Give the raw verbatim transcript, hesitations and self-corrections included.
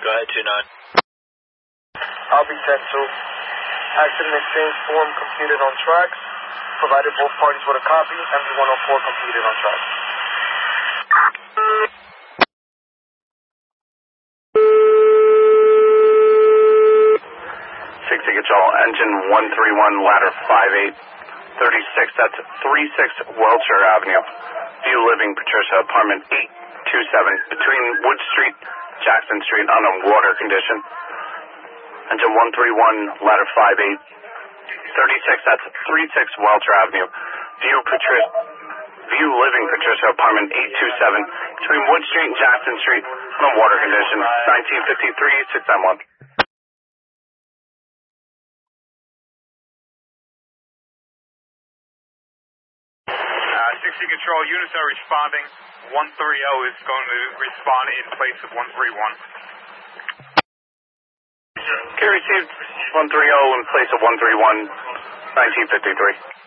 Go ahead, two nine. I'll be ten two. Accident exchange form completed on tracks. Provided both parties with a copy. M V one oh four completed on tracks. sixty control, engine one three one, ladder five eight, thirty-six, that's three six Welcher Avenue. View Living, Patricia, apartment eight two seven, between Wood Street, Jackson Street, on a water condition. Engine one three one, ladder five eight, thirty-six, that's three six Welcher Avenue. View Patricia, View Living, Patricia, apartment eight two seven, between Wood Street and Jackson Street, on a water condition. nineteen fifty-three, six nine one. sixty control, units are responding. one three zero is going to respond in place of one three one. Okay, received one three zero in place of one three one, nineteen fifty-three.